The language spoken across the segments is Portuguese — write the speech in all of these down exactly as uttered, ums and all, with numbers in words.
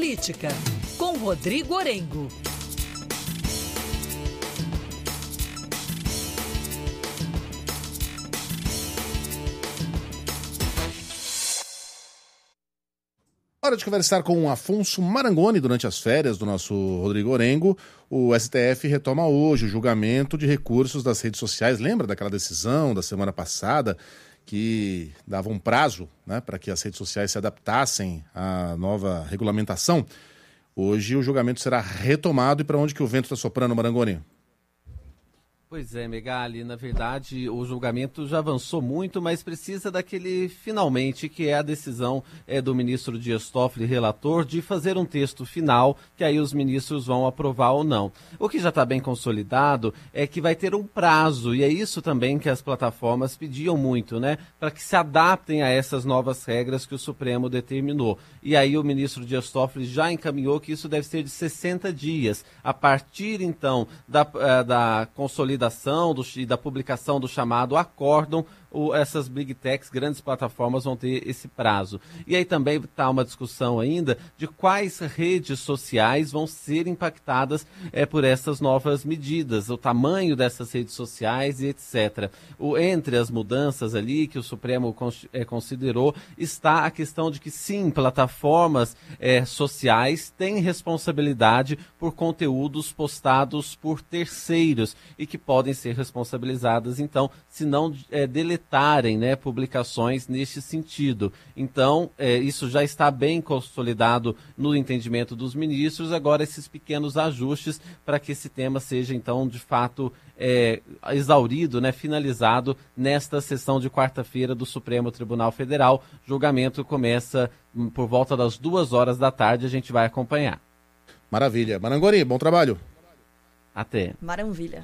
Política, com Rodrigo Orengo. Hora de conversar com o Afonso Marangoni durante as férias do nosso Rodrigo Orengo. O S T F retoma hoje o julgamento de recursos das redes sociais. Lembra daquela decisão da semana passada que dava um prazo, né, para que as redes sociais se adaptassem à nova regulamentação? Hoje o julgamento será retomado. E para onde que o vento está soprando, Marangoni? Pois é, Megali, na verdade o julgamento já avançou muito, mas precisa daquele finalmente, que é a decisão é, do ministro Dias Toffoli, relator, de fazer um texto final, que aí os ministros vão aprovar ou não. O que já está bem consolidado é que vai ter um prazo, e é isso também que as plataformas pediam muito, né? Para que se adaptem a essas novas regras que o Supremo determinou. E aí o ministro Dias Toffoli já encaminhou que isso deve ser de sessenta dias, a partir então da, da consolidação Do, e da publicação do chamado acórdão, o, essas big techs, grandes plataformas, vão ter esse prazo. E aí também está uma discussão ainda de quais redes sociais vão ser impactadas é, por essas novas medidas, o tamanho dessas redes sociais e etcétera. O, entre as mudanças ali que o Supremo cons, é, considerou, está a questão de que sim, plataformas é, sociais têm responsabilidade por conteúdos postados por terceiros e que podem ser responsabilizadas, então, se não é, deletarem, né, publicações neste sentido. Então, é, isso já está bem consolidado no entendimento dos ministros. Agora, esses pequenos ajustes para que esse tema seja, então, de fato, é, exaurido, né, finalizado nesta sessão de quarta-feira do Supremo Tribunal Federal. O julgamento começa hum, por volta das duas horas da tarde, a gente vai acompanhar. Maravilha. Marangoni, bom trabalho. Até. Maravilha.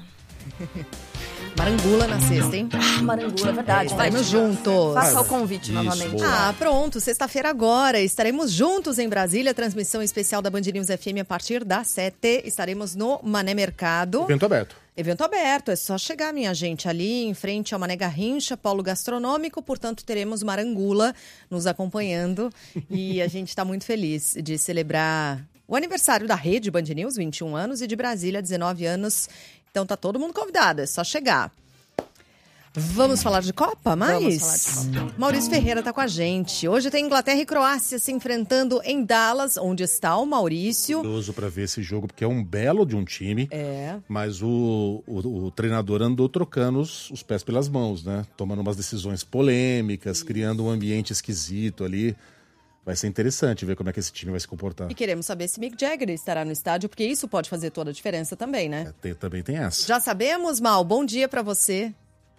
Marangula na sexta, hein? Ah, Marangula, é verdade. Estaremos juntos. Faça o convite Isso, novamente. boa. Ah, pronto. Sexta-feira agora. Estaremos juntos em Brasília. Transmissão especial da Band News F M a partir das sete. Estaremos no Mané Mercado. Evento aberto. Evento aberto. É só chegar, minha gente, ali em frente ao Mané Garrincha, polo gastronômico. Portanto, teremos Marangula nos acompanhando. E a gente está muito feliz de celebrar o aniversário da Rede Band News, vinte e um anos, e de Brasília, dezenove anos. Então tá todo mundo convidado, é só chegar. Vamos falar de Copa, mais? Vamos falar de Copa. Maurício Ferreira tá com a gente. Hoje tem Inglaterra e Croácia se enfrentando em Dallas, onde está o Maurício. Curioso para ver esse jogo, porque é um belo de um time. É. Mas o, o, o treinador andou trocando os, os pés pelas mãos, né? Tomando umas decisões polêmicas, criando um ambiente esquisito ali. Vai ser interessante ver como é que esse time vai se comportar. E queremos saber se Mick Jagger estará no estádio, porque isso pode fazer toda a diferença também, né? É, tem, também tem essa. Já sabemos, Mal. Bom dia pra você.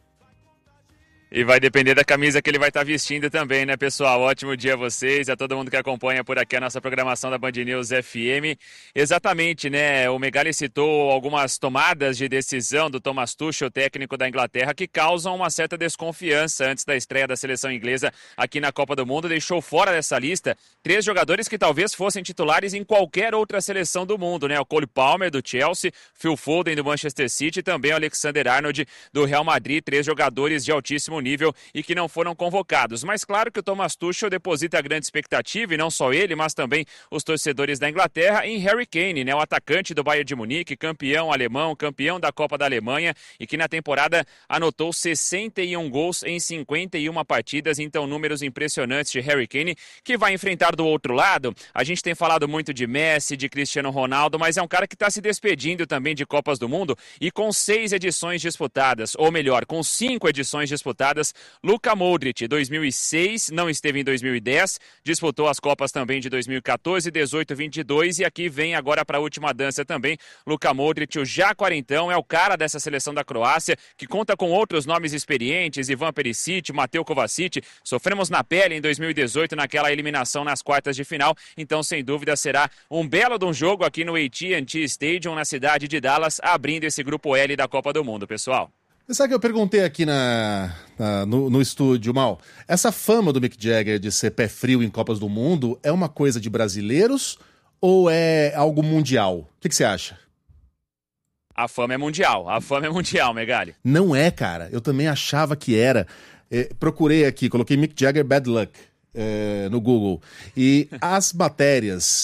E vai depender da camisa que ele vai estar vestindo também, né, pessoal? Ótimo dia a vocês, a todo mundo que acompanha por aqui a nossa programação da Band News F M. Exatamente, né? O Megali citou algumas tomadas de decisão do Thomas Tuchel, técnico da Inglaterra, que causam uma certa desconfiança antes da estreia da seleção inglesa aqui na Copa do Mundo. Deixou fora dessa lista três jogadores que talvez fossem titulares em qualquer outra seleção do mundo, né? O Cole Palmer, do Chelsea, Phil Foden, do Manchester City, e também o Alexander-Arnold, do Real Madrid. Três jogadores de altíssimo nível e que não foram convocados. Mas claro que o Thomas Tuchel deposita grande expectativa, e não só ele, mas também os torcedores da Inglaterra, em Harry Kane, né, o atacante do Bayern de Munique, campeão alemão, campeão da Copa da Alemanha, e que na temporada anotou sessenta e um gols em cinquenta e uma partidas. Então, números impressionantes de Harry Kane, que vai enfrentar do outro lado. A gente tem falado muito de Messi, de Cristiano Ronaldo, mas é um cara que está se despedindo também de Copas do Mundo, e com seis edições disputadas, ou melhor, com cinco edições disputadas. Luka Modric, dois mil e seis, não esteve em dois mil e dez, disputou as Copas também de dois mil e quatorze, dezoito, vinte e dois, e aqui vem agora para a última dança também. Luka Modric, o já quarentão, é o cara dessa seleção da Croácia, que conta com outros nomes experientes, Ivan Perisic, Mateo Kovacic. Sofremos na pele em dois mil e dezoito naquela eliminação nas quartas de final, então sem dúvida será um belo de um jogo aqui no A T and T Stadium, na cidade de Dallas, abrindo esse grupo L da Copa do Mundo, pessoal. Sabe que eu perguntei aqui na, na, no, no estúdio, Mal? Essa fama do Mick Jagger de ser pé frio em Copas do Mundo é uma coisa de brasileiros ou é algo mundial? O que, que você acha? A fama é mundial, a fama é mundial, Megali. Não é, cara. Eu também achava que era. É, procurei aqui, coloquei Mick Jagger Bad Luck é, no Google. E as matérias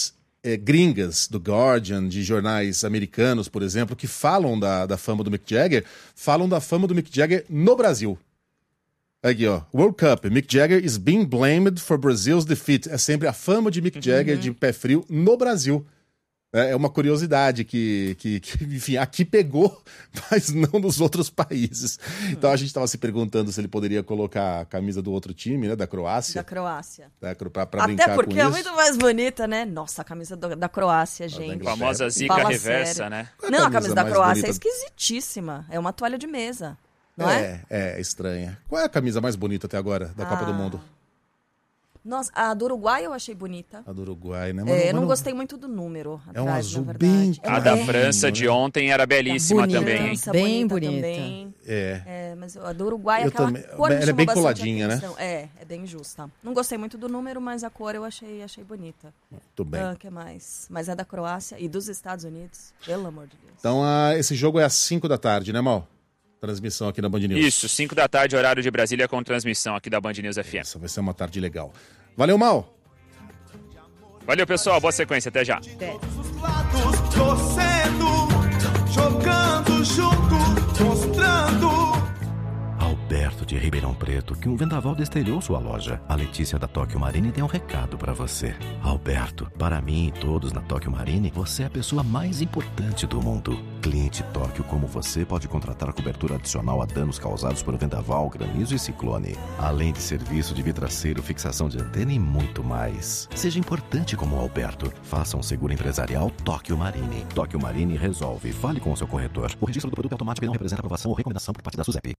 é, gringas, do Guardian, de jornais americanos, por exemplo, que falam da, da fama do Mick Jagger, falam da fama do Mick Jagger no Brasil. Aqui, ó. World Cup. Mick Jagger is being blamed for Brazil's defeat. É sempre a fama de Mick Jagger, uhum. de pé frio, no Brasil. É uma curiosidade que, que, que, enfim, aqui pegou, mas não nos outros países. Então a gente estava se perguntando se ele poderia colocar a camisa do outro time, né? Da Croácia. Da Croácia. Tá, pra, pra brincar Até porque com é isso. muito mais bonita, né? Nossa, a camisa do, da Croácia, gente. A famosa zica Fala reversa, sério. né? Qual é a Não, a camisa camisa da mais Croácia bonita? é esquisitíssima. É uma toalha de mesa, não é? É, é estranha. Qual é a camisa mais bonita até agora da Ah. Copa do Mundo? Nossa, a do Uruguai eu achei bonita. A do Uruguai, né? É, eu não mas gostei muito do número É um atrás, azul na bem verdade. A É, da é, França de ontem era belíssima bonita, também, hein? França Bem bonita. bonita. Também. É. É, mas a do Uruguai, Eu aquela também- cor me ela é chamou bem bastante coladinha, né? atenção. É, é bem justa. Não gostei muito do número, mas a cor eu achei, achei bonita. Muito bem. Ah, que mais? Mas a da Croácia e dos Estados Unidos, pelo amor de Deus. Então, ah, esse jogo é às cinco da tarde, né, Mal? Transmissão aqui na Band News. Isso, cinco da tarde, horário de Brasília, com transmissão aqui da Band News F M. Essa vai ser uma tarde legal. Valeu, Mal! Valeu, pessoal. Boa sequência. Até já. Os lados torcendo, jogando junto, mostrando. Alberto de Ribeirão Preto, que um vendaval destelhou sua loja. A Letícia da Tóquio Marine tem um recado pra você. Alberto, para mim e todos na Tóquio Marine, você é a pessoa mais importante do mundo. Cliente Tóquio como você pode contratar cobertura adicional a danos causados por vendaval, granizo e ciclone. Além de serviço de vidraceiro, fixação de antena e muito mais. Seja importante como o Alberto. Faça um seguro empresarial Tóquio Marine. Tóquio Marine resolve. Fale com o seu corretor. O registro do produto é automático e não representa aprovação ou recomendação por parte da SUSEP.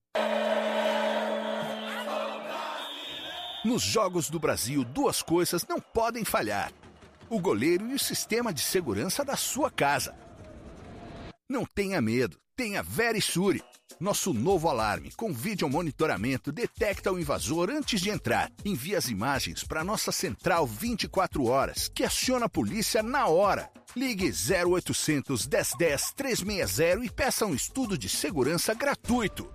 Nos Jogos do Brasil, duas coisas não podem falhar: o goleiro e o sistema de segurança da sua casa. Não tenha medo, tenha Verisure. Nosso novo alarme com vídeo monitoramento detecta o invasor antes de entrar. Envia as imagens para nossa central vinte e quatro horas, que aciona a polícia na hora. Ligue zero oitocentos, dez dez, trezentos e sessenta e peça um estudo de segurança gratuito.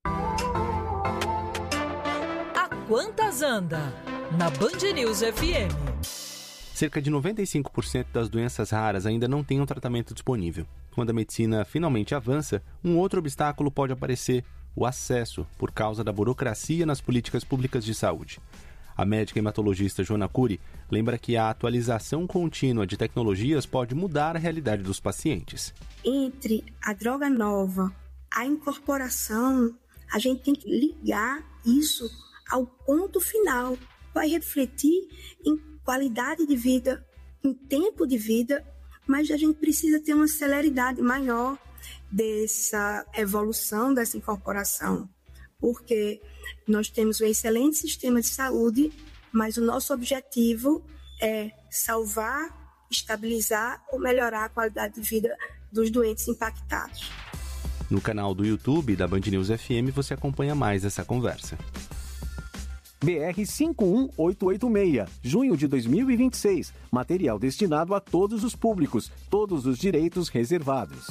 Quantas anda? Na Band News F M. Cerca de noventa e cinco por cento das doenças raras ainda não têm um tratamento disponível. Quando a medicina finalmente avança, um outro obstáculo pode aparecer: o acesso, por causa da burocracia nas políticas públicas de saúde. A médica hematologista Joana Cury lembra que a atualização contínua de tecnologias pode mudar a realidade dos pacientes. Entre a droga nova, a incorporação, a gente tem que ligar isso ao ponto final. Vai refletir em qualidade de vida, em tempo de vida, mas a gente precisa ter uma celeridade maior dessa evolução, dessa incorporação, porque nós temos um excelente sistema de saúde, mas o nosso objetivo é salvar, estabilizar ou melhorar a qualidade de vida dos doentes impactados. No canal do YouTube da Band News F M você acompanha mais essa conversa. B R cinco um oito oito seis, junho de dois mil e vinte e seis. Material destinado a todos os públicos, todos os direitos reservados.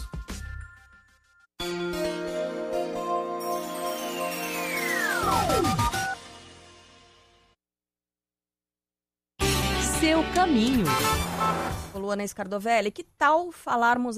Seu caminho. Luana Scardovelli, que tal falarmos